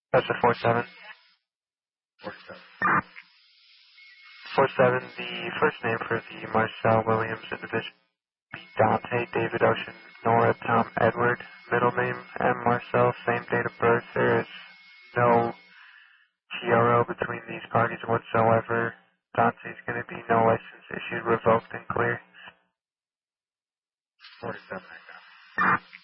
That's a 4-7. 47. 4-7, the first name for the Marcel Williams individual be Dante David Ocean Nora Tom Edward. Middle name M. Marcel, same date of birth. There is no GRO between these parties whatsoever. Dante's going to be no license issued, revoked, and clear. 47, I got.